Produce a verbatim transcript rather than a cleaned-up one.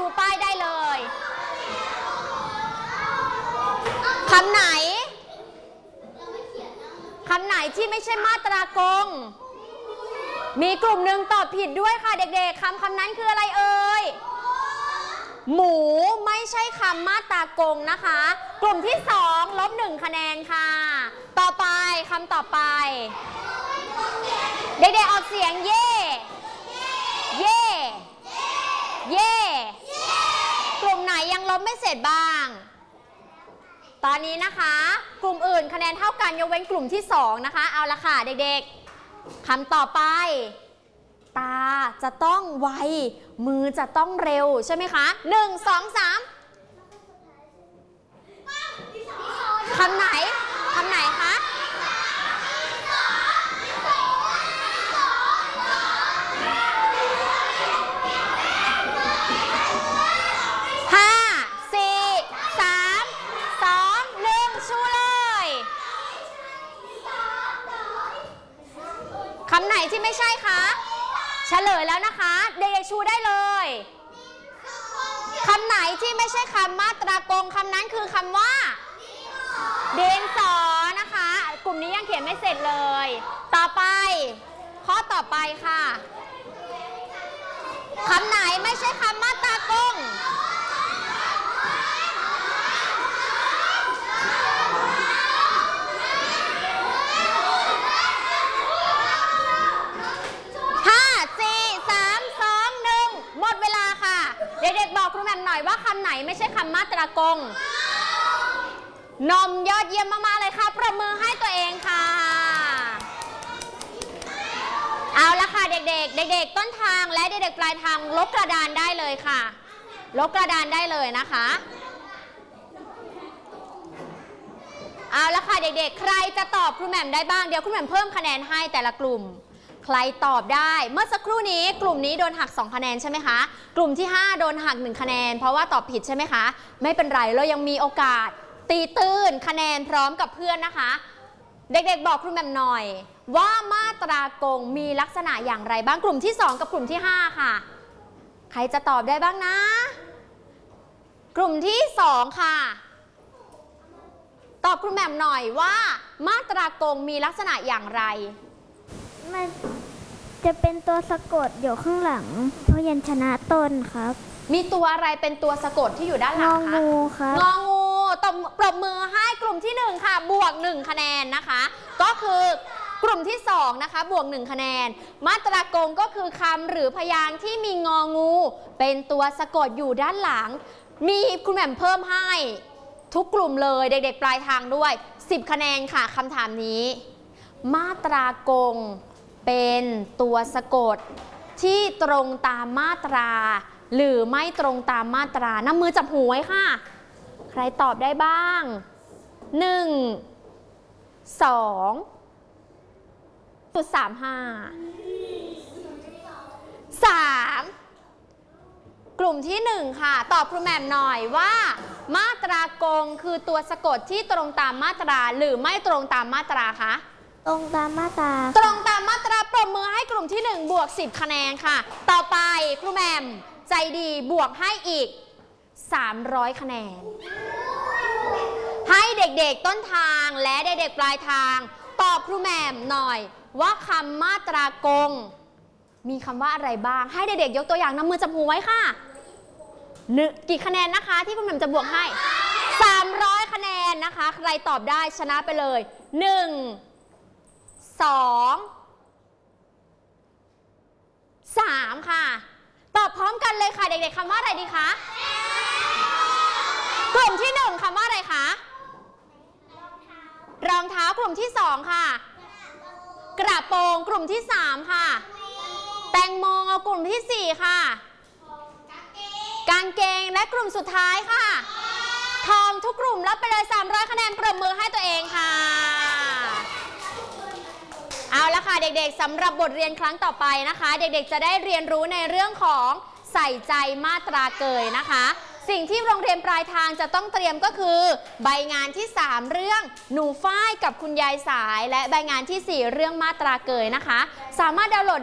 ป้ายได้เลยคำไหนคำไหนที่ไม่ใช่มาตรากงมีกลุ่มหนึ่งตอบผิดด้วยค่ะเด็กๆคำคำนั้นคืออะไรเอ่ยหมูไม่ใช่คำมาตรากงนะคะกลุ่มที่สองลบหนึ่งคะแนนค่ะต่อไปคำต่อไปเด็กๆออกเสียงเย่เย่เย่กลุ่มไหนยังลบไม่เสร็จบ้างตอนนี้นะคะกลุ่มอื่นคะแนนเท่ากันยกเว้นกลุ่มที่สองนะคะเอาละค่ะเด็กๆคำต่อไปตาจะต้องไวมือจะต้องเร็วใช่ไหมคะหนึ่งสองสามคำไหนคำไหนคะห้าสี่สามสองหนึ่งชูเลยคำไหนที่ไม่ใช่คะเฉลยแล้วนะคะเด็กๆชูได้เลยคำไหนที่ไม่ใช่คำมาตรากงคำนั้นคือคำว่าดินสอนะคะกลุ่มนี้ยังเขียนไม่เสร็จเลยต่อไปข้อต่อไปค่ะคำไหนไม่ใช่คำมาตรากงเด็กๆบอกครูแหม่มหน่อยว่าคำไหนไม่ใช่คำมาตรากงนมยอดเยี่ยมมากๆเลยค่ะประมือให้ตัวเองค่ะเอาละค่ะเด็กๆเด็กๆต้นทางและเด็กๆปลายทางลบกระดานได้เลยค่ะลบกระดานได้เลยนะคะเอาละค่ะเด็กๆใครจะตอบครูแหม่มได้บ้างเดี๋ยวครูแหม่มเพิ่มคะแนนให้แต่ละกลุ่มใครตอบได้เมื่อสักครู่นี้กลุ่มนี้โดนหักสองคะแนนใช่ไหมคะกลุ่มที่ห้าโดนหักหนึ่งคะแนนเพราะว่าตอบผิดใช่ไหมคะไม่เป็นไรเรายังมีโอกาสตีตื้นคะแนนพร้อมกับเพื่อนนะคะเด็กๆบอกครูแหม่มหน่อยว่ามาตรากงมีลักษณะอย่างไรบ้างกลุ่มที่สองกับกลุ่มที่ห้าค่ะใครจะตอบได้บ้างนะกลุ่มที่สองค่ะตอบครูแหม่มหน่อยว่ามาตรากงมีลักษณะอย่างไรมันจะเป็นตัวสะกดอยู่ข้างหลังพยัญชนะต้นครับมีตัวอะไรเป็นตัวสะกดที่อยู่ด้านหลังคะงองูครับงองูตบปรบมือให้กลุ่มที่หนึ่งค่ะบวกหนึ่งคะแนนนะคะก็คือกลุ่มที่สองนะคะบวกหนึ่งคะแนนมาตรากงก็คือคำหรือพยางค์ที่มีงองูเป็นตัวสะกดอยู่ด้านหลังมีคุณแหม่มเพิ่มให้ทุกกลุ่มเลยเด็กๆปลายทางด้วยสิบคะแนนค่ะคำถามนี้มาตรากงเป็นตัวสะกดที่ตรงตามมาตราหรือไม่ตรงตามมาตราน้ำมือจับหูไว้ค่ะใครตอบได้บ้างหนึ่งสองจุดสามห้าสามกลุ่มที่หนึ่งค่ะตอบครูแหม่มหน่อยว่ามาตรากงคือตัวสะกดที่ตรงตามมาตราหรือไม่ตรงตามมาตราคะตรงตามมาตราตรงตามมาตราปรบมือให้กลุ่มที่หนึ่งบวกสิบคะแนนค่ะต่อไปครูแหม่มใจดีบวกให้อีกสามร้อยคะแนนให้เด็กๆต้นทางและเด็กๆปลายทางตอบครูแหม่มหน่อยว่าคำมาตรากงมีคำว่าอะไรบ้างให้เด็กๆยกตัวอย่างน้ำมือจับหูไว้ค่ะหนึ่งกี่คะแนนนะคะที่ครูแหม่มจะบวกให้สามร้อยคะแนนนะคะใครตอบได้ชนะไปเลยหนึ่งสองสามค่ะตอบพร้อมกันเลยค่ะเด็กๆคำว่าอะไรดีคะกลุ่มที่หนึ่งคำว่าอะไรคะรองเท้ากลุ่มที่สองค่ะกระโปรงกลุ่มที่สามค่ะแตงโมกลุ่มที่สี่ค่ะกางเกงและกลุ่มสุดท้ายค่ะทองทุกกลุ่มรับไปเลยสามร้อยคะแนนปรบมือให้ตัวเองค่ะเอาละค่ะเด็กๆสำหรับบทเรียนครั้งต่อไปนะคะเด็กๆจะได้เรียนรู้ในเรื่องของใส่ใจมาตราเกยนะคะสิ่งที่โรงเรียนปลายทางจะต้องเตรียมก็คือใบงานที่สามเรื่องหนูฝ้ายกับคุณยายสายและใบงานที่สี่เรื่องมาตราเกยนะคะสามารถดาวน์โหลด